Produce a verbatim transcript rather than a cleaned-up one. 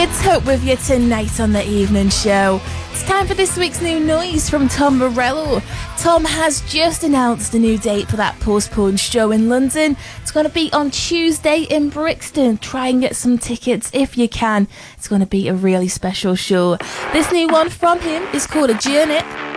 It's Hope with you tonight on the evening show. It's time for this week's new noise from Tom Morello. Tom has just announced a new date for that postponed show in London. It's going to be on Tuesday in Brixton. Try and get some tickets if you can. It's going to be a really special show. This new one from him is called A Journey.